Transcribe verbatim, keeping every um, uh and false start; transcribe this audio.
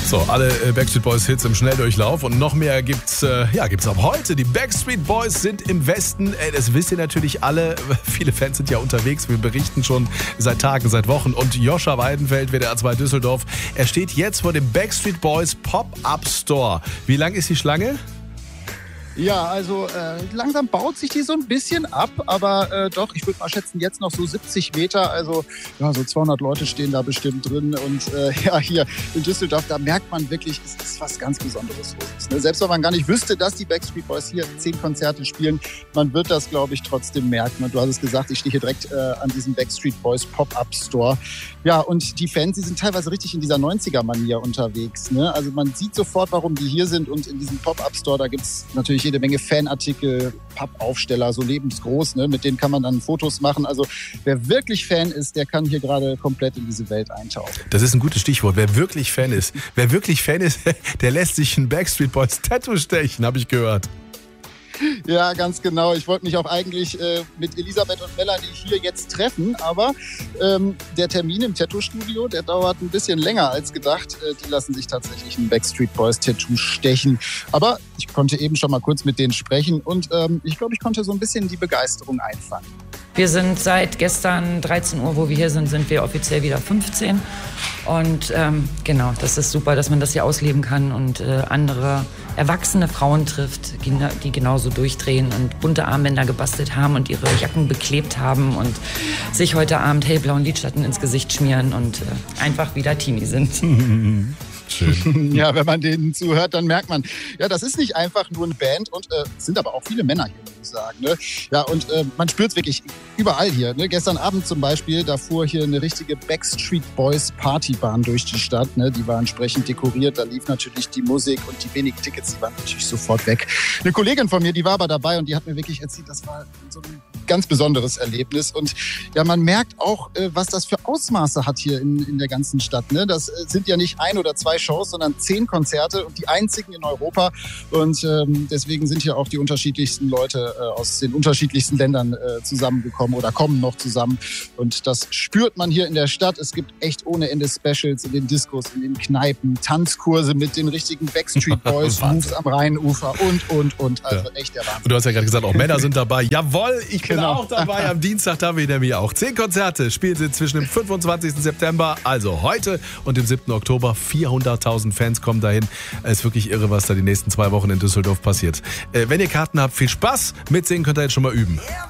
So, alle äh, Backstreet Boys Hits im Schnelldurchlauf und noch mehr gibt's, äh, ja, gibt's ab heute. Die Backstreet Boys sind im Westen. Äh, das wisst ihr natürlich alle. Viele Fans sind ja unterwegs. Wir berichten schon seit Tagen, seit Wochen. Und Joscha Weidenfeld, W D R zwei Düsseldorf, er steht jetzt vor dem Backstreet Boys Pop-Up Store. Wie lang ist die Schlange? Ja, also äh, langsam baut sich die so ein bisschen ab, aber äh, doch, ich würde mal schätzen, jetzt noch so siebzig Meter, also ja, so zweihundert Leute stehen da bestimmt drin und äh, ja, hier in Düsseldorf, da merkt man wirklich, es ist was ganz Besonderes los. Ne? Selbst wenn man gar nicht wüsste, dass die Backstreet Boys hier zehn Konzerte spielen, man wird das, glaube ich, trotzdem merken. Und du hast es gesagt, ich stehe hier direkt äh, an diesem Backstreet Boys Pop-Up Store. Ja, und die Fans, die sind teilweise richtig in dieser neunziger-Manier unterwegs. Ne? Also man sieht sofort, warum die hier sind, und in diesem Pop-Up Store, da gibt's natürlich jede Menge Fanartikel, Pappaufsteller, so lebensgroß, ne? Mit denen kann man dann Fotos machen. Also wer wirklich Fan ist, der kann hier gerade komplett in diese Welt eintauchen. Das ist ein gutes Stichwort. Wer wirklich Fan ist, wer wirklich Fan ist, der lässt sich ein Backstreet Boys Tattoo stechen, habe ich gehört. Ja, ganz genau. Ich wollte mich auch eigentlich äh, mit Elisabeth und Melanie hier jetzt treffen, aber ähm, der Termin im Tattoo-Studio, der dauert ein bisschen länger als gedacht. Äh, die lassen sich tatsächlich ein Backstreet Boys Tattoo stechen. Aber ich konnte eben schon mal kurz mit denen sprechen und ähm, ich glaube, ich konnte so ein bisschen die Begeisterung einfangen. Wir sind seit gestern dreizehn Uhr, wo wir hier sind, sind wir offiziell wieder fünfzehn. Und ähm, genau, das ist super, dass man das hier ausleben kann und äh, andere erwachsene Frauen trifft, die genauso durchdrehen und bunte Armbänder gebastelt haben und ihre Jacken beklebt haben und sich heute Abend hellblauen Lidschatten ins Gesicht schmieren und äh, einfach wieder Teenie sind. Schön. Ja, wenn man denen zuhört, dann merkt man, ja, das ist nicht einfach nur eine Band, und äh, es sind aber auch viele Männer hier, muss ich sagen. Ne? Ja, und äh, man spürt es wirklich überall hier. Ne? Gestern Abend zum Beispiel, da fuhr hier eine richtige Backstreet Boys Partybahn durch die Stadt. Ne? Die war entsprechend dekoriert, da lief natürlich die Musik, und die wenigen Tickets, die waren natürlich sofort weg. Eine Kollegin von mir, die war aber dabei, und die hat mir wirklich erzählt, das war so ein ganz besonderes Erlebnis. Und ja, man merkt auch, äh, was das für Ausmaße hat hier in, in der ganzen Stadt. Ne? Das äh, sind ja nicht ein oder zwei Shows, sondern zehn Konzerte, und die einzigen in Europa. Und ähm, deswegen sind hier auch die unterschiedlichsten Leute äh, aus den unterschiedlichsten Ländern äh, zusammengekommen oder kommen noch zusammen. Und das spürt man hier in der Stadt. Es gibt echt ohne Ende Specials in den Diskos, in den Kneipen, Tanzkurse mit den richtigen Backstreet Boys, Moves am Rheinufer und, und, und. Also ja. Echt der Wahnsinn. Und du hast ja gerade gesagt, auch Männer sind dabei. Jawohl, ich bin Genau. auch dabei. Am Dienstag da wieder mir auch. Zehn Konzerte spielen sie zwischen dem fünfundzwanzigsten September, also heute, und dem siebten Oktober. vierhunderttausend Fans kommen dahin. Es ist wirklich irre, was da die nächsten zwei Wochen in Düsseldorf passiert. Äh, wenn ihr Karten habt, viel Spaß. Mitsingen könnt ihr jetzt schon mal üben.